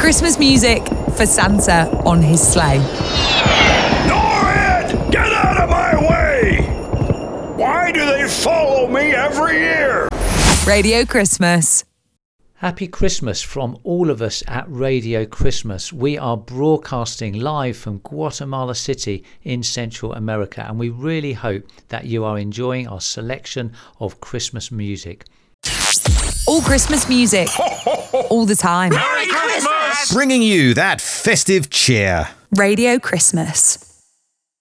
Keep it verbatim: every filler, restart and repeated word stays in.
Christmas music for Santa on his sleigh. Norrid! Get out of my way! Why do they follow me every year? Radio Christmas. Happy Christmas from all of us at Radio Christmas. We are broadcasting live from Guatemala City in Central America, and we really hope that you are enjoying our selection of Christmas music. All Christmas music, all the time. Merry Christmas! Bringing you that festive cheer. Radio Christmas.